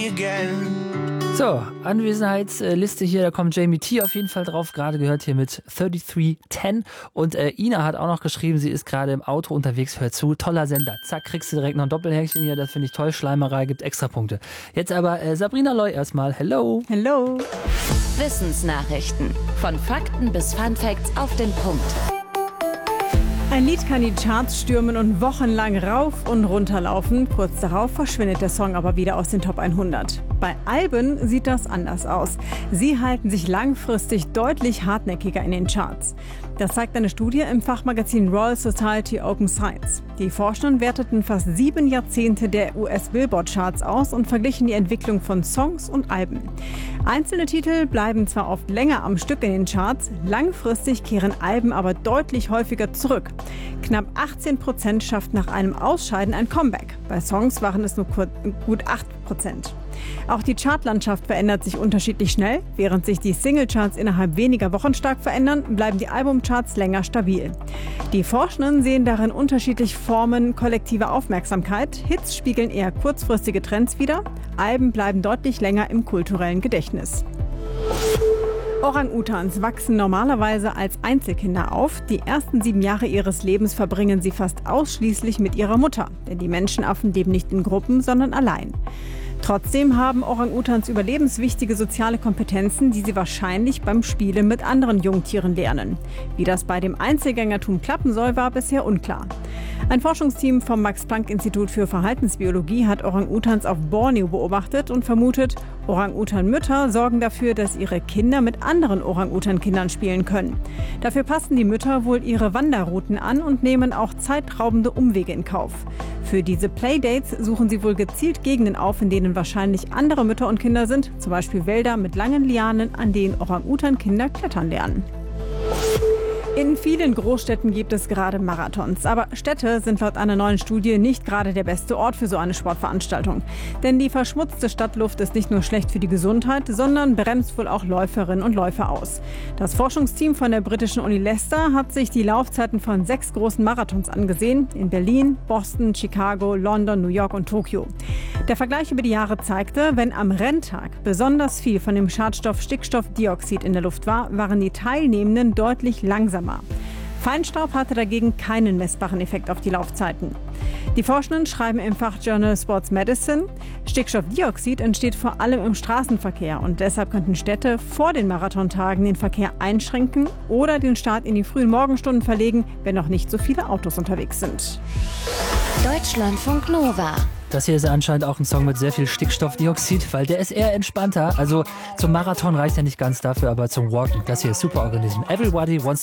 me again. So, Anwesenheitsliste hier, da kommt Jamie T auf jeden Fall drauf, gerade gehört hier mit 3310 und Ina hat auch noch geschrieben, sie ist gerade im Auto unterwegs, hört zu, toller Sender, zack, kriegst du direkt noch ein Doppelhäkchen hier, das finde ich toll, Schleimerei, gibt extra Punkte. Jetzt aber Sabrina Loy erstmal, hello. Hello. Wissensnachrichten, von Fakten bis Funfacts auf den Punkt. Ein Lied kann die Charts stürmen und wochenlang rauf und runter laufen. Kurz darauf verschwindet der Song aber wieder aus den Top 100. Bei Alben sieht das anders aus. Sie halten sich langfristig deutlich hartnäckiger in den Charts. Das zeigt eine Studie im Fachmagazin Royal Society Open Science. Die Forscher werteten fast 7 Jahrzehnte der US-Billboard-Charts aus und verglichen die Entwicklung von Songs und Alben. Einzelne Titel bleiben zwar oft länger am Stück in den Charts, langfristig kehren Alben aber deutlich häufiger zurück. Knapp 18% schafft nach einem Ausscheiden ein Comeback. Bei Songs waren es nur gut 8%. Auch die Chartlandschaft verändert sich unterschiedlich schnell. Während sich die Singlecharts innerhalb weniger Wochen stark verändern, bleiben die Albumcharts länger stabil. Die Forschenden sehen darin unterschiedliche Formen kollektiver Aufmerksamkeit. Hits spiegeln eher kurzfristige Trends wider. Alben bleiben deutlich länger im kulturellen Gedächtnis. Orang-Utans wachsen normalerweise als Einzelkinder auf. Die ersten 7 Jahre ihres Lebens verbringen sie fast ausschließlich mit ihrer Mutter. Denn die Menschenaffen leben nicht in Gruppen, sondern allein. Trotzdem haben Orang-Utans überlebenswichtige soziale Kompetenzen, die sie wahrscheinlich beim Spielen mit anderen Jungtieren lernen. Wie das bei dem Einzelgängertum klappen soll, war bisher unklar. Ein Forschungsteam vom Max-Planck-Institut für Verhaltensbiologie hat Orang-Utans auf Borneo beobachtet und vermutet, Orang-Utan-Mütter sorgen dafür, dass ihre Kinder mit anderen Orang-Utan-Kindern spielen können. Dafür passen die Mütter wohl ihre Wanderrouten an und nehmen auch zeitraubende Umwege in Kauf. Für diese Playdates suchen sie wohl gezielt Gegenden auf, in denen wahrscheinlich andere Mütter und Kinder sind, zum Beispiel Wälder mit langen Lianen, an denen Orang-Utan-Kinder klettern lernen. In vielen Großstädten gibt es gerade Marathons. Aber Städte sind laut einer neuen Studie nicht gerade der beste Ort für so eine Sportveranstaltung. Denn die verschmutzte Stadtluft ist nicht nur schlecht für die Gesundheit, sondern bremst wohl auch Läuferinnen und Läufer aus. Das Forschungsteam von der britischen Uni Leicester hat sich die Laufzeiten von 6 großen Marathons angesehen. In Berlin, Boston, Chicago, London, New York und Tokio. Der Vergleich über die Jahre zeigte, wenn am Renntag besonders viel von dem Schadstoff Stickstoffdioxid in der Luft war, waren die Teilnehmenden deutlich langsamer. Feinstaub hatte dagegen keinen messbaren Effekt auf die Laufzeiten. Die Forschenden schreiben im Fachjournal Sports Medicine, Stickstoffdioxid entsteht vor allem im Straßenverkehr und deshalb könnten Städte vor den Marathontagen den Verkehr einschränken oder den Start in die frühen Morgenstunden verlegen, wenn noch nicht so viele Autos unterwegs sind. Deutschlandfunk Nova. Das hier ist anscheinend auch ein Song mit sehr viel Stickstoffdioxid, weil der ist eher entspannter. Also zum Marathon reicht ja nicht ganz dafür, aber zum Walken. Das hier ist Superorganism. Everybody wants to